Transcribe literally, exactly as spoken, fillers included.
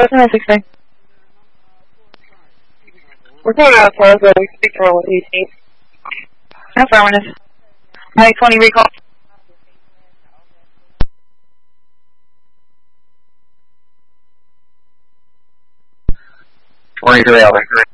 Person at six day. We're coming out of Plaza. We speak to with eighteen. Affirmative. nine twenty recall. twenty-three, over.